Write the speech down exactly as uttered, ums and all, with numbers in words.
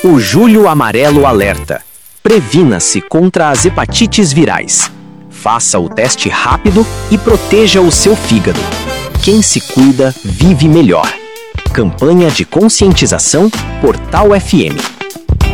O Julho Amarelo alerta. Previna-se contra as hepatites virais. Faça o teste rápido e proteja o seu fígado. Quem se cuida, vive melhor. Campanha de conscientização Portal F M.